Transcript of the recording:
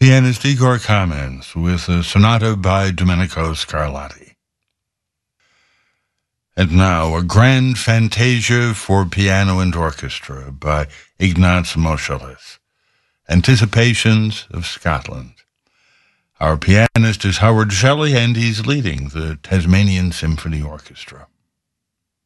Pianist Igor Kamens with a sonata by Domenico Scarlatti. And now, a grand fantasia for piano and orchestra by Ignaz Moscheles. Anticipations of Scotland. Our pianist is Howard Shelley, and he's leading the Tasmanian Symphony Orchestra.